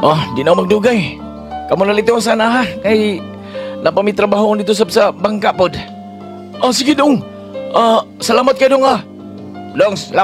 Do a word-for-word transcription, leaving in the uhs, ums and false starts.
Oh, di na ako magdugay. Kamu na lito sana ha, kay napamitrabaho ko dito sa, sa bangka pod. Oh, sige dong. Ah, salamat kayo dong ha. Dong, salamat.